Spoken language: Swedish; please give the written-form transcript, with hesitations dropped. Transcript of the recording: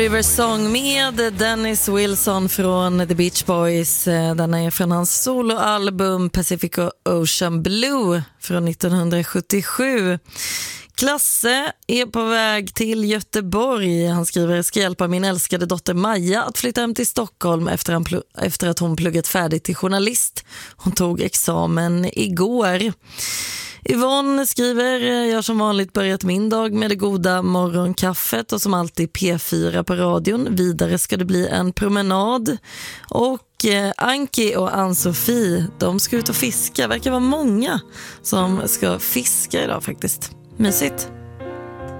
River Song med Dennis Wilson från The Beach Boys. Den är från hans soloalbum Pacific Ocean Blue från 1977. Klasse är på väg till Göteborg. Han skriver: jag ska hjälpa min älskade dotter Maja att flytta hem till Stockholm efter att hon pluggat färdigt till journalist. Hon tog examen igår. Yvonne skriver: jag har som vanligt börjat min dag med det goda morgonkaffet och som alltid P4 på radion. Vidare ska det bli en promenad. Och Anki och Ann-Sofie, de ska ut och fiska. Verkar vara många som ska fiska idag faktiskt. Mysigt.